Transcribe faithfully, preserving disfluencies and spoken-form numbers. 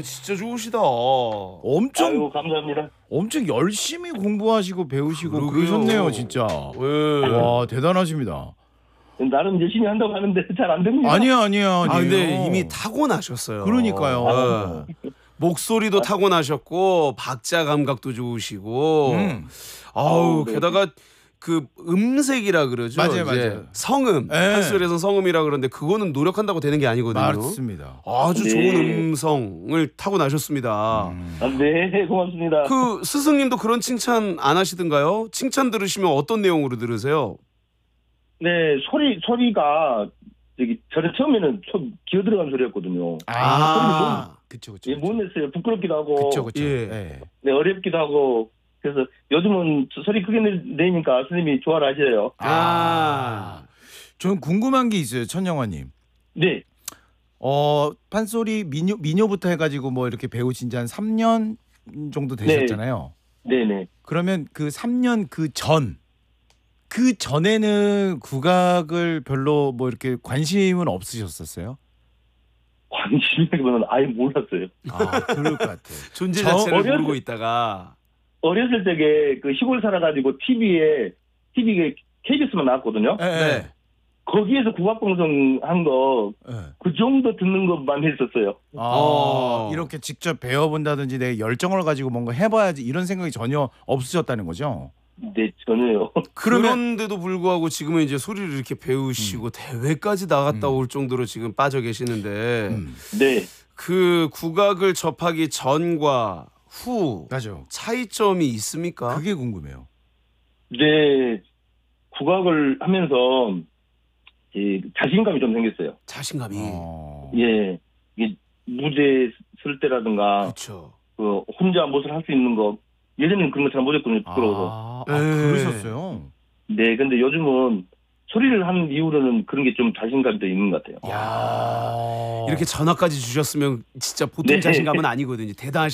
진짜 좋으시다. 엄청 아유, 감사합니다. 엄청 열심히 공부하시고 배우시고 그러게요. 그러셨네요, 진짜. 예. 와, 대단하십니다. 나름 열심히 한다고 하는데 잘 안 됩니다. 아니야, 아니야, 아니에요. 아 근데 이미 타고나셨어요. 그러니까요. 예. 목소리도 타고나셨고 박자 감각도 좋으시고. 음. 아우 아우, 네. 게다가 그 음색이라 그러죠. 맞아요, 이제 맞아요. 성음. 네. 한술에서 성음이라 그러는데 그거는 노력한다고 되는 게 아니거든요. 맞습니다. 아주 네. 좋은 음성을 타고나셨습니다. 음. 아, 네, 고맙습니다. 그 스승님도 그런 칭찬 안 하시던가요? 칭찬 들으시면 어떤 내용으로 들으세요? 네, 소리 소리가 저기 저는 처음에는 좀 기어 들어간 소리였거든요. 아, 그쵸, 그쵸. 예, 못 냈어요. 부끄럽기도 하고, 그쵸, 그쵸. 예. 예. 네, 어렵기도 하고. 그래서 요즘은 소리 크게 내니까 선생님이 좋아를 하셔요. 아, 전 궁금한 게 있어요, 천영화님. 네, 어, 판소리 미녀 미녀부터 해가지고 뭐 이렇게 배우신 지 한 삼 년 정도 되셨잖아요. 네, 네. 그러면 그 삼 년 그 전, 그 전에는 국악을 별로 뭐 이렇게 관심은 없으셨었어요? 관심이라기보다는 아예 몰랐어요. 아, 그럴 것 같아요. 존재 저 자체를 어렸을- 모르고 있다가 어렸을 적에 그 시골 살아가지고 티비에 티비에 케이비에스만 나왔거든요. 예, 예. 거기에서 국악방송 한 거 그 예. 정도 듣는 것만 했었어요. 아, 어. 이렇게 직접 배워본다든지 내 열정을 가지고 뭔가 해봐야지 이런 생각이 전혀 없으셨다는 거죠? 네, 전혀요. 그러면- 그런데도 불구하고 지금은 이제 소리를 이렇게 배우시고 대회까지 나갔다 음. 올 정도로 지금 빠져 계시는데 음, 네. 그 국악을 접하기 전과 후 맞아. 차이점이 있습니까? 그게 궁금해요. 네, 국악을 하면서 이 자신감이 좀 생겼어요. 자신감이. 어. 예, 이게 무대 쓸 때라든가 그렇죠. 그 혼자 무엇을 할 수 있는 거 예전에는 그런 거 잘 못했거든요. 부끄러워서. 아, 아, 예. 그러셨어요? 네, 근데 요즘은 소리를 하는 이후로는 그런 게 좀 자신감이 더 있는 것 같아요. 야, 이렇게 전화까지 주셨으면 진짜 보통 네. 자신감은 아니거든요. 대단하신